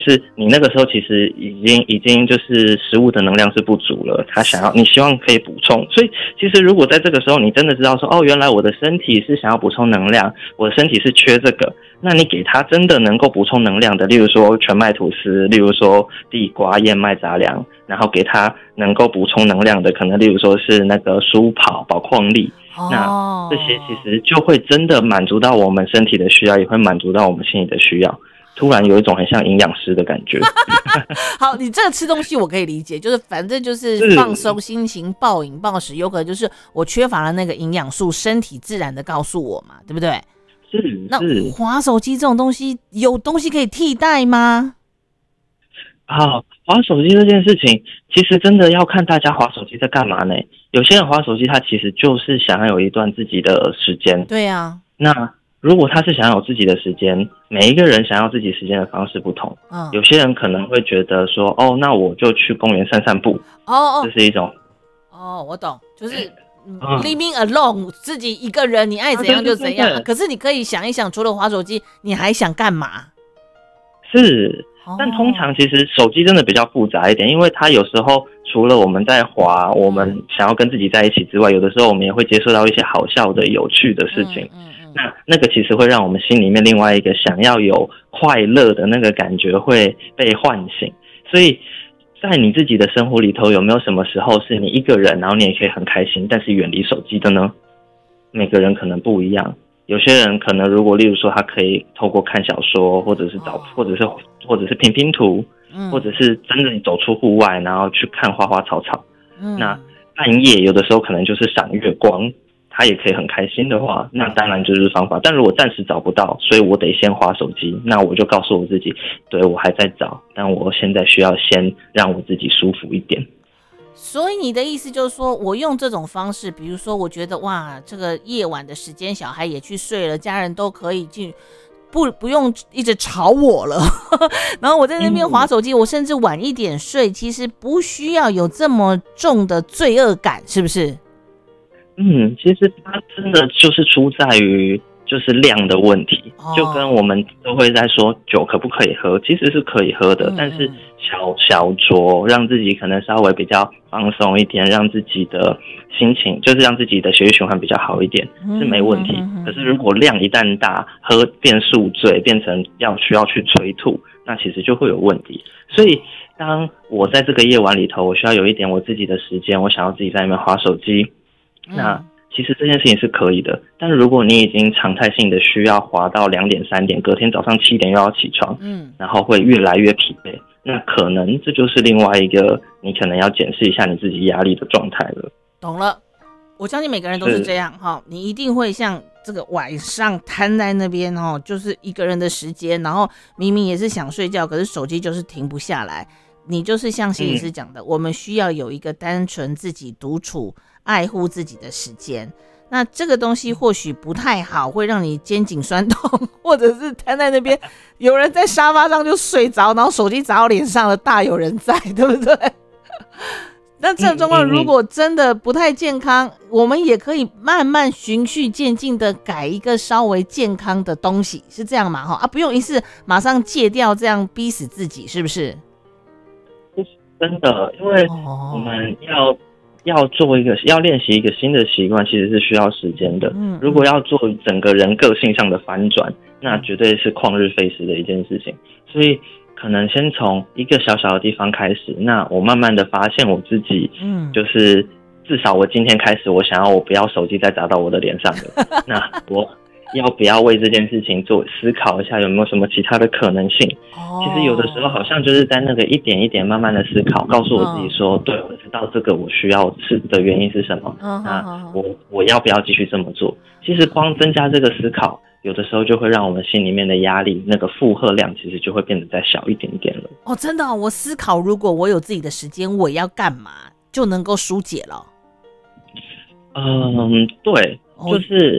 是你那个时候其实已经就是食物的能量是不足了，你希望可以补充，所以其实如果在这个时候你真的知道说，哦，原来我的身体是想要补充能量，我的身体是缺这个，那你给他真的能够补充能量的，例如说全麦吐司，例如说地瓜、燕麦杂粮，然后给他能够补充能量的，可能例如说是那个舒跑、宝矿力，那这些其实就会真的满足到我们身体的需要，也会满足到我们心理的需要。突然有一种很像营养师的感觉。 好，你这个吃东西我可以理解，就是反正就是放松心情，暴饮暴食，有可能就是我缺乏了那个营养素，身体自然的告诉我嘛，对不对？ 是。 那滑手机这种东西，有东西可以替代吗？ 好，滑手机这件事情，其实真的要看大家滑手机在干嘛呢？有些人滑手机，他其实就是想要有一段自己的时间。 对啊。 那如果他是想要有自己的时间，每一个人想要自己时间的方式不同。有些人可能会觉得说，哦，那我就去公园散散步。这是一种。 我懂，就是living alone， 自己一个人，你爱怎样就怎样。对。可是你可以想一想，除了滑手机，你还想干嘛？ 是。但通常其实手机真的比较复杂一点，因为它有时候除了我们在滑，我们想要跟自己在一起之外，有的时候我们也会接受到一些好笑的、有趣的事情。那个其实会让我们心里面另外一个想要有快乐的那个感觉会被唤醒。所以在你自己的生活里头，有没有什么时候是你一个人，然后你也可以很开心，但是远离手机的呢？每个人可能不一样。有些人可能如果例如说他可以透过看小说，或者是拼拼图，或者是真的走出户外，然后去看花花草草。那半夜有的时候可能就是赏月光，他也可以很开心的话，那当然就是方法。但如果暂时找不到，所以我得先滑手机，那我就告诉我自己，对，我还在找，但我现在需要先让我自己舒服一点。 所以你的意思就是说，我用这种方式，比如说我觉得哇，这个夜晚的时间小孩也去睡了，家人都可以去不用一直吵我了然后我在那边滑手机，我甚至晚一点睡，其实不需要有这么重的罪恶感，是不是？ 其实它真的就是出在于就是量的问题，就跟我们都会在说酒可不可以喝，其实是可以喝的，但是小酌，让自己可能稍微比较放松一点，让自己的心情就是让自己的血液循环比较好一点，是没问题。可是如果量一旦大，喝变宿醉，变成需要去催吐，那其实就会有问题。所以当我在这个夜晚里头，我需要有一点我自己的时间，我想要自己在那边滑手机，那其实这件事情是可以的。但如果你已经常态性的需要滑到2点3点，隔天早上7点又要起床，然后会越来越疲惫，那可能这就是另外一个你可能要检视一下你自己压力的状态了。 懂了，我相信每个人都是这样哈，你一定会像这个晚上瘫在那边就是一个人的时间，然后明明也是想睡觉，可是手机就是停不下来。你就是像心理师讲的，我们需要有一个单纯自己独处、爱护自己的时间。那这个东西或许不太好，会让你肩颈酸痛，或者是瘫在那边，有人在沙发上就睡着，然后手机砸到脸上了，大有人在，对不对？那这种状况如果真的不太健康，我们也可以慢慢循序渐进的改一个稍微健康的东西，是这样嘛？不用一次马上戒掉，这样逼死自己，是不是？ 真的，因为我们要练习一个新的习惯，其实是需要时间的。如果要做整个人个性上的反转，那绝对是旷日费时的一件事情。所以可能先从一个小小的地方开始，那我慢慢的发现我自己，就是至少我今天开始，我想要我不要手机再砸到我的脸上了那我要不要为这件事情做思考一下，有没有什么其他的可能性？其实有的时候好像就是在那个一点一点慢慢的思考，告诉我自己说，对，我知道这个我需要吃的原因是什么，那我要不要继续这么做？其实光增加这个思考，有的时候就会让我们心里面的压力那个负荷量其实就会变得再小一点点了。 真的我思考如果我有自己的时间我要干嘛就能够疏解了。 对，就是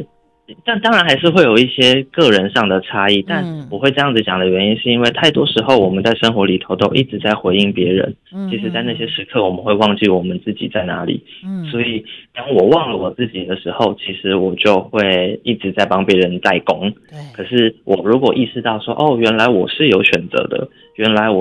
但当然还是会有一些个人上的差异，但我会这样子讲的原因是因为太多时候我们在生活里头都一直在回应别人，其实在那些时刻我们会忘记我们自己在哪里，所以当我忘了我自己的时候，其实我就会一直在帮别人代工。可是我如果意识到说，哦，原来我是有选择的，原来我